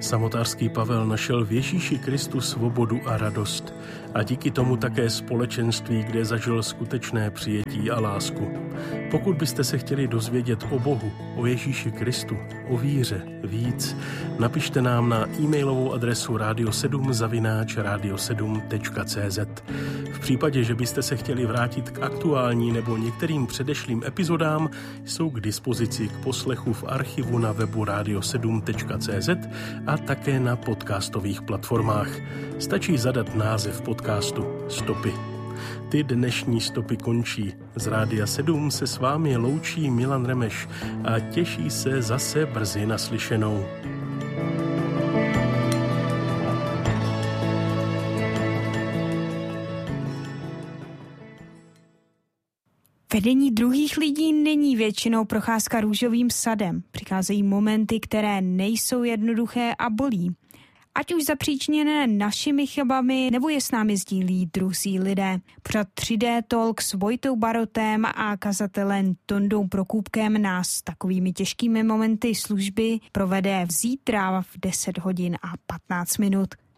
Samotářský Pavel našel v Ježíši Kristu svobodu a radost a díky tomu také společenství, kde zažil skutečné přijetí a lásku. Pokud byste se chtěli dozvědět o Bohu, o Ježíši Kristu, o víře víc, napište nám na e-mailovou adresu radio7@radio7.cz. V případě, že byste se chtěli vrátit k aktuální nebo některým předešlým epizodám, jsou k dispozici k poslechu v archivu na webu radio7.cz a také na podcastových platformách. Stačí zadat název podcastu Stopy. Ty dnešní stopy končí. Z Rádia 7 se s vámi loučí Milan Remeš a těší se zase brzy naslyšenou. Vedení druhých lidí není většinou procházka růžovým sadem. Přicházejí momenty, které nejsou jednoduché a bolí. Ať už zapříčiněné našimi chybami, nebo je s námi sdílí druzí lidé. Pořad 3D Talk s Vojtou Barotem a kazatelem Tondou Prokůpkem nás takovými těžkými momenty služby provede zítra v 10 hodin a 15 minut.